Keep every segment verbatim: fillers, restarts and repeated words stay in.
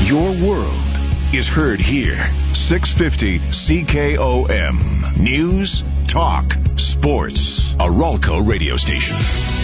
Your world is heard here. six fifty C K O M. News, talk, sports. A Ralco radio station.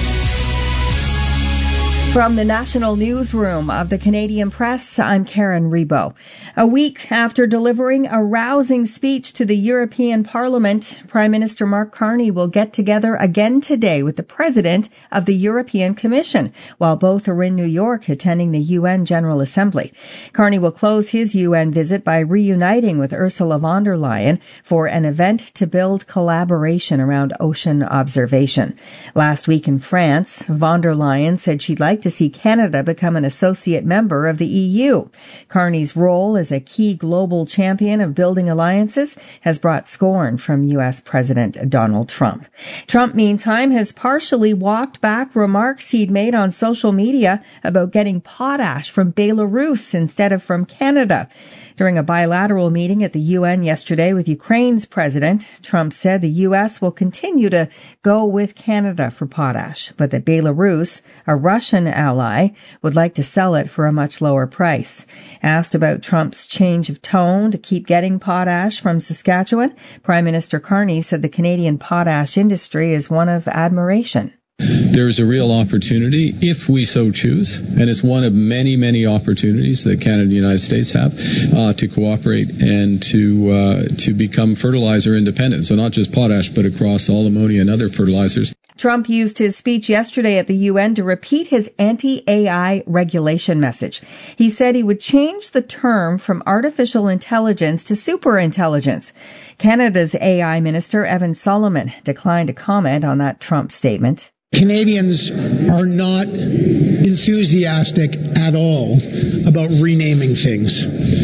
From the National Newsroom of the Canadian Press, I'm Karen Rebo. A week after delivering a rousing speech to the European Parliament, Prime Minister Mark Carney will get together again today with the President of the European Commission, while both are in New York attending the U N General Assembly. Carney will close his U N visit by reuniting with Ursula von der Leyen for an event to build collaboration around ocean observation. Last week in France, von der Leyen said she'd like to see Canada become an associate member of the E U. Carney's role as a key global champion of building alliances has brought scorn from U S President Donald Trump. Trump, meantime, has partially walked back remarks he'd made on social media about getting potash from Belarus instead of from Canada. During a bilateral meeting at the U N yesterday with Ukraine's president, Trump said the U S will continue to go with Canada for potash, but that Belarus, a Russian ally, would like to sell it for a much lower price. Asked about Trump's change of tone to keep getting potash from Saskatchewan, Prime Minister Carney said the Canadian potash industry is one of admiration. There's a real opportunity, if we so choose, and it's one of many, many opportunities that Canada and the United States have uh, to cooperate and to uh, to become fertilizer independent. So not just potash, but across all ammonia and other fertilizers. Trump used his speech yesterday at the U N to repeat his anti-A I regulation message. He said he would change the term from artificial intelligence to superintelligence. Canada's A I Minister, Evan Solomon, declined to comment on that Trump statement. Canadians are not enthusiastic at all about renaming things.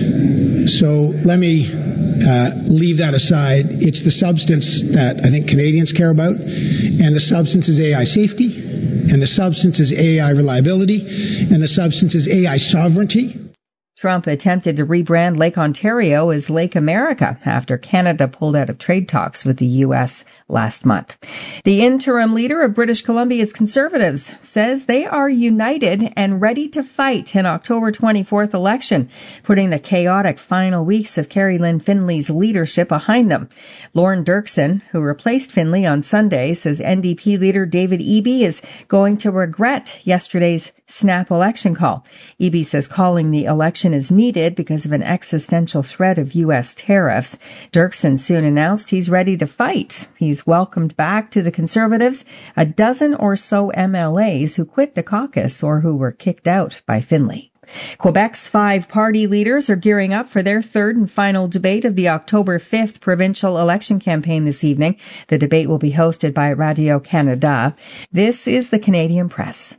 So let me uh, leave that aside. It's the substance that I think Canadians care about, and the substance is A I safety, and the substance is A I reliability, and the substance is A I sovereignty. Trump attempted to rebrand Lake Ontario as Lake America after Canada pulled out of trade talks with the U S last month. The interim leader of British Columbia's Conservatives says they are united and ready to fight an October twenty-fourth election, putting the chaotic final weeks of Carrie Lynn Finley's leadership behind them. Lorne Dirksen, who replaced Finley on Sunday, says N D P leader David Eby is going to regret yesterday's snap election call. Eby says calling the election is needed because of an existential threat of U S tariffs. Dirksen soon announced he's ready to fight. He's welcomed back to the Conservatives a dozen or so M L As who quit the caucus or who were kicked out by Finley. Quebec's five party leaders are gearing up for their third and final debate of the October fifth provincial election campaign this evening. The debate will be hosted by Radio-Canada. This is the Canadian Press.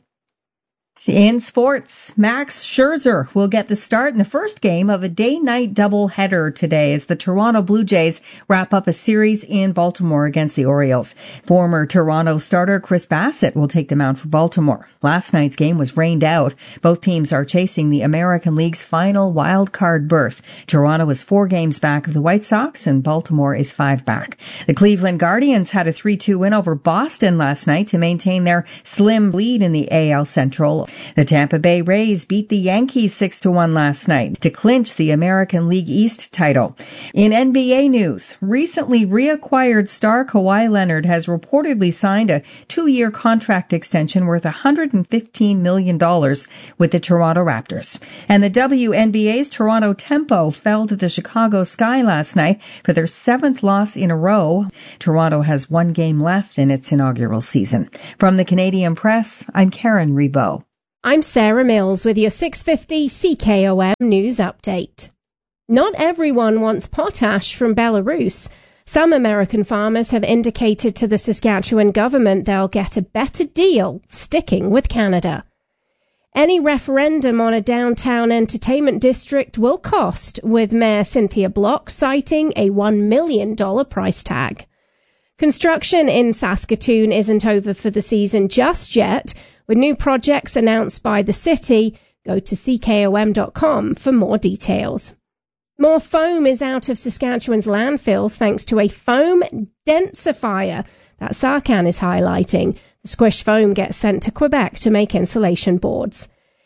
In sports, Max Scherzer will get the start in the first game of a day-night doubleheader today as the Toronto Blue Jays wrap up a series in Baltimore against the Orioles. Former Toronto starter Chris Bassett will take the mound for Baltimore. Last night's game was rained out. Both teams are chasing the American League's final wild card berth. Toronto is four games back of the White Sox and Baltimore is five back. The Cleveland Guardians had a three two win over Boston last night to maintain their slim lead in the A L Central. The Tampa Bay Rays beat the Yankees six to one last night to clinch the American League East title. In N B A news, recently reacquired star Kawhi Leonard has reportedly signed a two-year contract extension worth one hundred fifteen million dollars with the Toronto Raptors. And the W N B A's Toronto Tempo fell to the Chicago Sky last night for their seventh loss in a row. Toronto has one game left in its inaugural season. From the Canadian Press, I'm Karen Rebo. I'm Sarah Mills with your six fifty C K O M News Update. Not everyone wants potash from Belarus. Some American farmers have indicated to the Saskatchewan government they'll get a better deal sticking with Canada. Any referendum on a downtown entertainment district will cost, with Mayor Cynthia Block citing a one million dollars price tag. Construction in Saskatoon isn't over for the season just yet. With new projects announced by the city, go to C K O M dot com for more details. More foam is out of Saskatchewan's landfills thanks to a foam densifier that Sarcan is highlighting. The squish foam gets sent to Quebec to make insulation boards.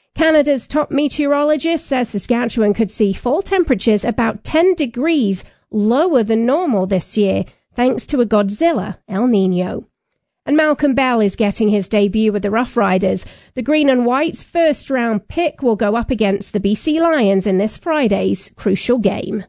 Canada's top meteorologist says Saskatchewan could see fall temperatures about ten degrees lower than normal this year, thanks to a Godzilla El Nino. And Malcolm Bell is getting his debut with the Rough Riders. The Green and White's first-round pick will go up against the B C Lions in this Friday's crucial game.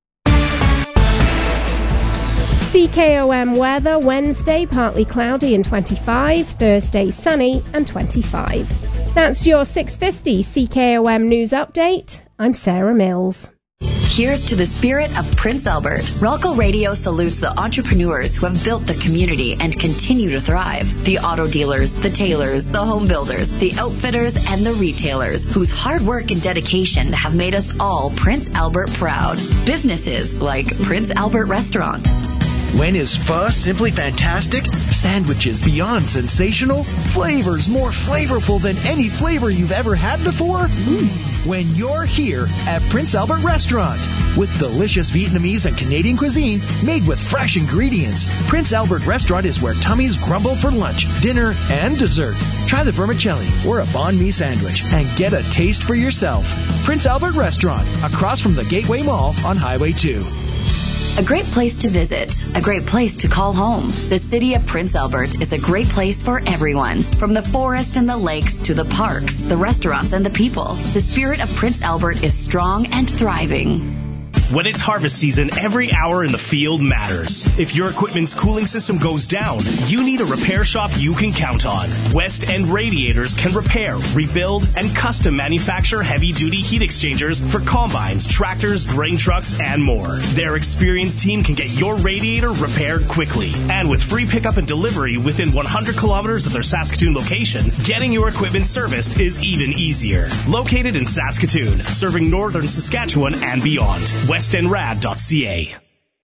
C K O M weather, Wednesday partly cloudy and twenty-five, Thursday sunny and twenty-five. That's your six fifty C K O M news update. I'm Sarah Mills. Here's to the spirit of Prince Albert. Relco Radio salutes the entrepreneurs who have built the community and continue to thrive. The auto dealers, the tailors, the home builders, the outfitters, and the retailers whose hard work and dedication have made us all Prince Albert proud. Businesses like Prince Albert Restaurant. When is pho simply fantastic? Sandwiches beyond sensational? Flavors more flavorful than any flavor you've ever had before? Mm. When you're here at Prince Albert Restaurant. With delicious Vietnamese and Canadian cuisine made with fresh ingredients, Prince Albert Restaurant is where tummies grumble for lunch, dinner, and dessert. Try the vermicelli or a banh mi sandwich and get a taste for yourself. Prince Albert Restaurant, across from the Gateway Mall on Highway two. A great place to visit, a great place to call home. The city of Prince Albert is a great place for everyone. From the forest and the lakes to the parks, the restaurants and the people. The spirit of Prince Albert is strong and thriving. When it's harvest season, every hour in the field matters. If your equipment's cooling system goes down, you need a repair shop you can count on. West End Radiators can repair, rebuild, and custom manufacture heavy-duty heat exchangers for combines, tractors, grain trucks, and more. Their experienced team can get your radiator repaired quickly. And with free pickup and delivery within one hundred kilometers of their Saskatoon location, getting your equipment serviced is even easier. Located in Saskatoon, serving northern Saskatchewan and beyond. west end rad dot c a.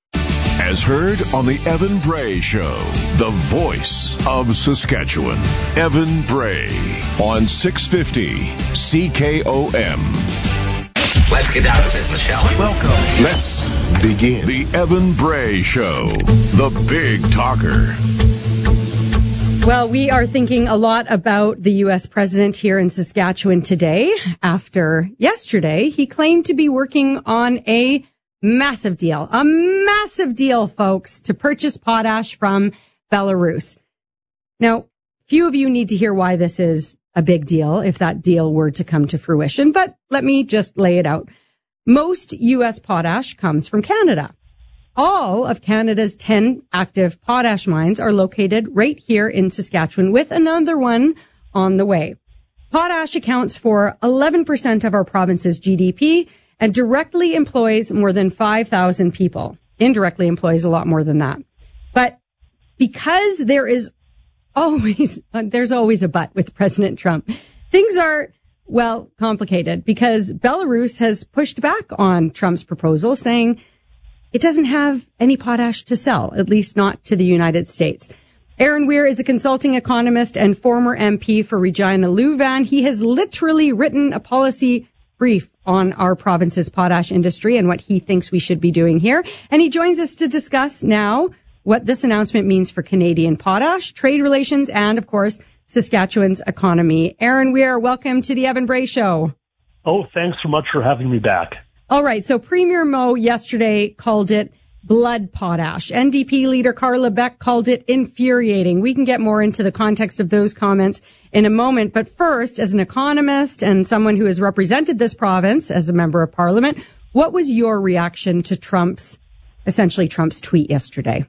As heard on the Evan Bray Show, the voice of Saskatchewan. Evan Bray on six fifty C K O M. Let's get down to business, shall we? Welcome. Let's begin. The Evan Bray Show, the big talker. Well, we are thinking a lot about the U S president here in Saskatchewan today. After yesterday, he claimed to be working on a massive deal, a massive deal, folks, to purchase potash from Belarus. Now, few of you need to hear why this is a big deal if that deal were to come to fruition, but let me just lay it out. Most U S potash comes from Canada. All of Canada's ten active potash mines are located right here in Saskatchewan, with another one on the way. Potash accounts for eleven percent of our province's G D P and directly employs more than five thousand people. Indirectly employs a lot more than that. But because there is always, there's always a but with President Trump, things are, well, complicated because Belarus has pushed back on Trump's proposal, saying it doesn't have any potash to sell, at least not to the United States. Aaron Weir is a consulting economist and former M P for Regina Louvain. He has literally written a policy brief on our province's potash industry and what he thinks we should be doing here. And he joins us to discuss now what this announcement means for Canadian potash, trade relations, and, of course, Saskatchewan's economy. Aaron Weir, welcome to the Evan Bray Show. Oh, thanks so much for having me back. All right, so Premier Moe yesterday called it blood potash. N D P leader Carla Beck called it infuriating. We can get more into the context of those comments in a moment. But first, as an economist and someone who has represented this province as a member of parliament, what was your reaction to Trump's, essentially Trump's tweet yesterday?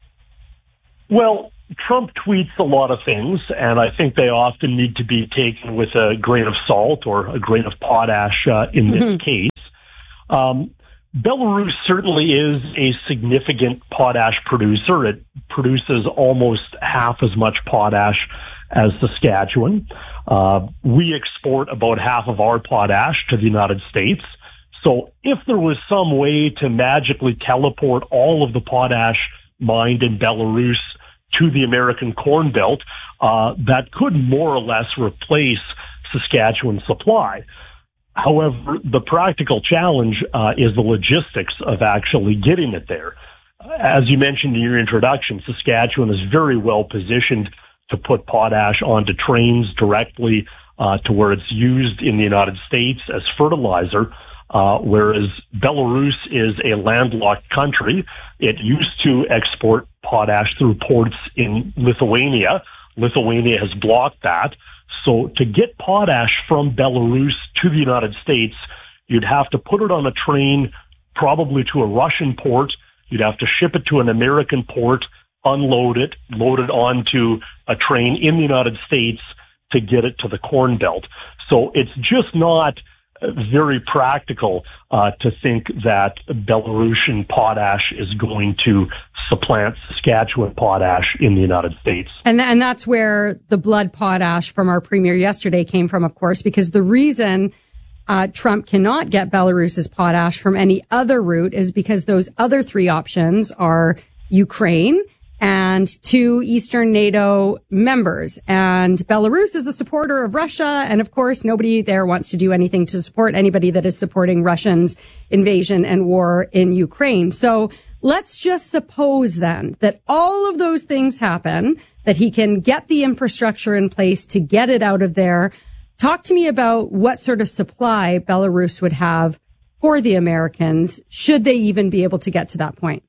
Well, Trump tweets a lot of things, and I think they often need to be taken with a grain of salt or a grain of potash uh, in this mm-hmm. case. Um, Belarus certainly is a significant potash producer. It produces almost half as much potash as Saskatchewan. Uh, we export about half of our potash to the United States. So if there was some way to magically teleport all of the potash mined in Belarus to the American Corn Belt, uh, that could more or less replace Saskatchewan's supply. However, the practical challenge uh, is the logistics of actually getting it there. As you mentioned in your introduction, Saskatchewan is very well positioned to put potash onto trains directly uh, to where it's used in the United States as fertilizer. Uh, whereas Belarus is a landlocked country. It used to export potash through ports in Lithuania. Lithuania has blocked that. So to get potash from Belarus to the United States, you'd have to put it on a train, probably to a Russian port. You'd have to ship it to an American port, unload it, load it onto a train in the United States to get it to the Corn Belt. So it's just not very practical uh, to think that Belarusian potash is going to supplant Saskatchewan potash in the United States. And, th- and that's where the blood potash from our premier yesterday came from, of course, because the reason uh, Trump cannot get Belarus's potash from any other route is because those other three options are Ukraine and two Eastern NATO members. And Belarus is a supporter of Russia. And of course, nobody there wants to do anything to support anybody that is supporting Russia's invasion and war in Ukraine. So let's just suppose then that all of those things happen, that he can get the infrastructure in place to get it out of there. Talk to me about what sort of supply Belarus would have for the Americans, should they even be able to get to that point.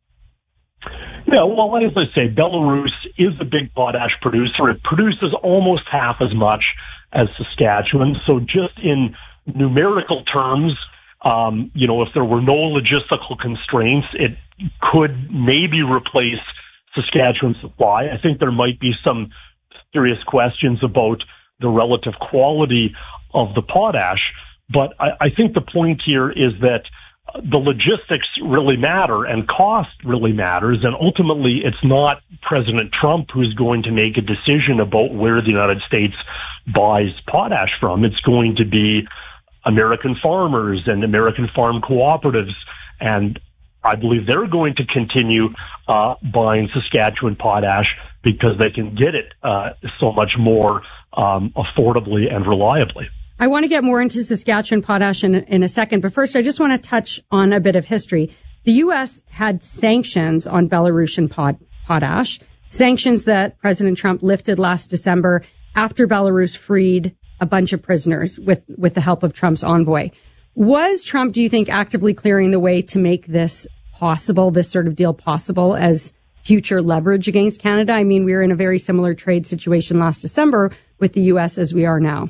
Yeah, well, as I say, Belarus is a big potash producer. It produces almost half as much as Saskatchewan. So just in numerical terms, um, you know, if there were no logistical constraints, it could maybe replace Saskatchewan's supply. I think there might be some serious questions about the relative quality of the potash. But I, I think the point here is that the logistics really matter and cost really matters. And ultimately, it's not President Trump who's going to make a decision about where the United States buys potash from. It's going to be American farmers and American farm cooperatives. And I believe they're going to continue uh, buying Saskatchewan potash because they can get it uh, so much more um, affordably and reliably. I want to get more into Saskatchewan potash in, in a second, but first I just want to touch on a bit of history. The U S had sanctions on Belarusian pot, potash, sanctions that President Trump lifted last December after Belarus freed a bunch of prisoners with, with the help of Trump's envoy. Was Trump, do you think, actively clearing the way to make this possible, this sort of deal possible as future leverage against Canada? I mean, we were in a very similar trade situation last December with the U S as we are now.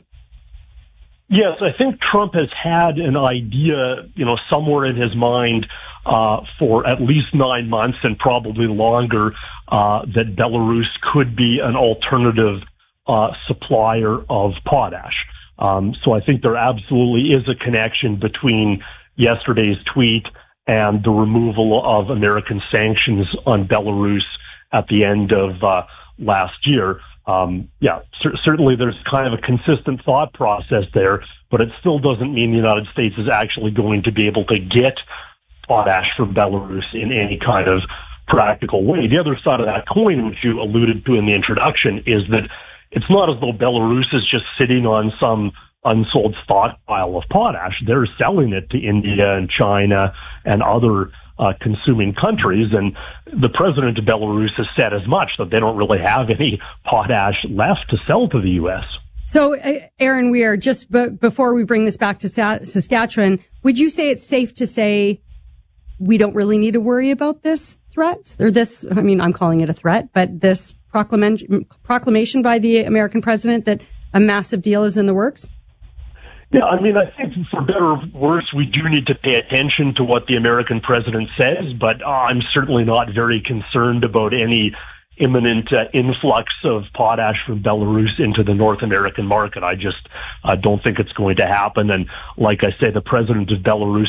Yes, I think Trump has had an idea, you know, somewhere in his mind uh, for at least nine months and probably longer uh, that Belarus could be an alternative uh, supplier of potash. Um, so I think there absolutely is a connection between yesterday's tweet and the removal of American sanctions on Belarus at the end of uh, last year. Um, yeah, cer- certainly there's kind of a consistent thought process there, but it still doesn't mean the United States is actually going to be able to get potash from Belarus in any kind of practical way. The other side of that coin, which you alluded to in the introduction, is that it's not as though Belarus is just sitting on some unsold stockpile of potash. They're selling it to India and China and other Uh, consuming countries, and the president of Belarus has said as much, that they don't really have any potash left to sell to the U S. So, uh, Aaron Weir, just b- before we bring this back to Sa- Saskatchewan, would you say it's safe to say we don't really need to worry about this threat, or this, I mean, I'm calling it a threat, but this proclamation, proclamation by the American president that a massive deal is in the works? Yeah, I mean, I think for better or worse, we do need to pay attention to what the American president says, but uh, I'm certainly not very concerned about any imminent uh, influx of potash from Belarus into the North American market. I just uh, don't think it's going to happen. And like I say, the president of Belarus